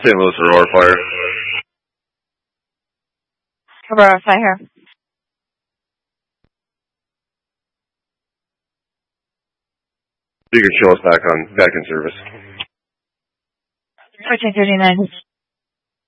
St. Louis Aurora Fire. Aurora Fire. You can show us back in service. 1439.